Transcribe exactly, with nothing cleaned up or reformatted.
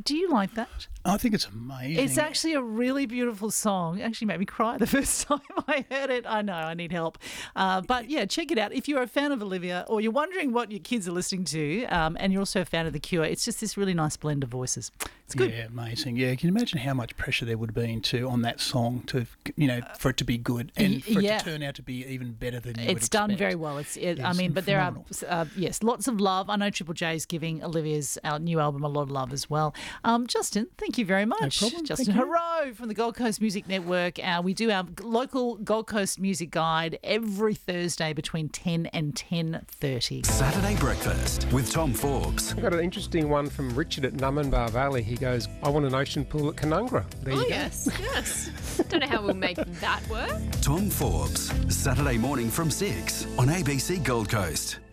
Do you like that? I think it's amazing. It's actually a really beautiful song. It actually made me cry the first time I heard it. I know, I need help. Uh, but yeah, check it out. If you're a fan of Olivia or you're wondering what your kids are listening to um, and you're also a fan of The Cure, it's just this really nice blend of voices. It's good. Yeah, amazing. Yeah, can you imagine how much pressure there would have been to on that song to, you know, for it to be good and for yeah. it to turn out to be even better than you It's would done expect. very well. It's, it, Yes, I mean, but phenomenal. there are, uh, yes, lots of love. I know Triple J is giving Olivia's our new album a lot of love as well. Um, Justin, thank you very much. No problem. Justin Thank you. Haro from the Gold Coast Music Network. Uh, we do our local Gold Coast music guide every Thursday between ten and ten thirty. Saturday Breakfast with Tom Forbes. I got an interesting one from Richard at Numinbah Valley. He goes, I want an ocean pool at Canungra. There Oh, you go. yes, yes. Don't know how we'll make that work. Tom Forbes. Saturday morning from six on A B C Gold Coast.